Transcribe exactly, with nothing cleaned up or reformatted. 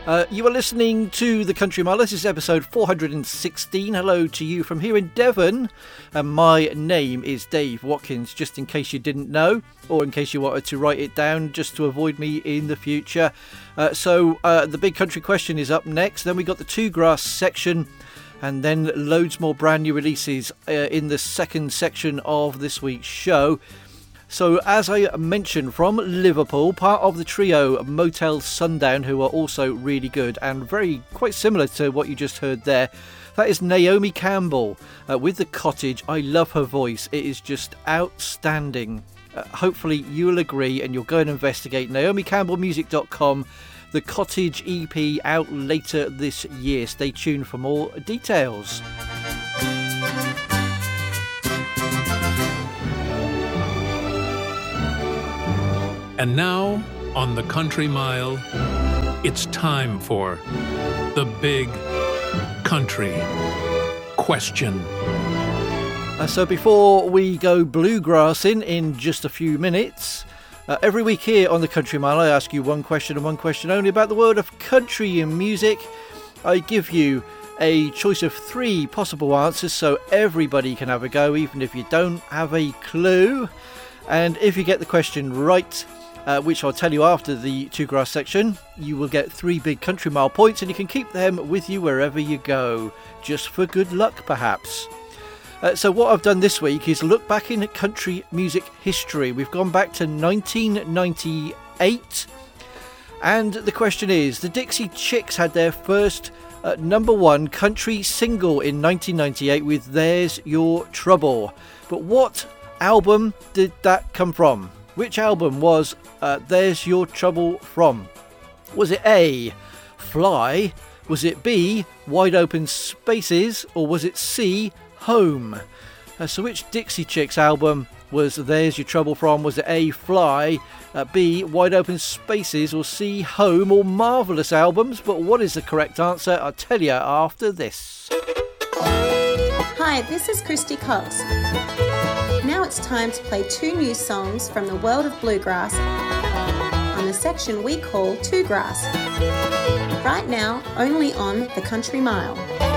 Uh, you are listening to The Country Mile. This is episode four hundred sixteen. Hello to you from here in Devon. And my name is Dave Watkins, just in case you didn't know, or in case you wanted to write it down just to avoid me in the future. Uh, so uh, the big country question is up next. Then we got the two grass section, and then loads more brand new releases uh, in the second section of this week's show. So, as I mentioned, from Liverpool, part of the trio Motel Sundown, who are also really good and very quite similar to what you just heard there. That is Naomi Campbell uh, with The Cottage. I love her voice. It is just outstanding. Uh, hopefully you'll agree and you'll go and investigate. naomi campbell music dot com. The Cottage E P out later this year. Stay tuned for more details. And now, on the Country Mile, it's time for the big country question. Uh, so before we go bluegrassing in just a few minutes, uh, every week here on the Country Mile, I ask you one question and one question only about the world of country and music. I give you a choice of three possible answers so everybody can have a go, even if you don't have a clue. And if you get the question right, Uh, which I'll tell you after the two grass section, you will get three big Country Mile points and you can keep them with you wherever you go, just for good luck perhaps. Uh, so what I've done this week is look back in country music history. We've gone back to nineteen ninety-eight, and the question is, the Dixie Chicks had their first uh, number one country single in nineteen ninety-eight with There's Your Trouble. But what album did that come from? Which album was uh, There's Your Trouble from? Was it A, Fly? Was it B, Wide Open Spaces? Or was it C, Home? Uh, so which Dixie Chicks album was There's Your Trouble from? Was it A, Fly, uh, B, Wide Open Spaces, or C, Home? All marvellous albums, but what is the correct answer? I'll tell you after this. Hi, this is Christy Cox. Now it's time to play two new songs from the world of bluegrass on the section we call Two Grass. Right now, only on The Country Mile.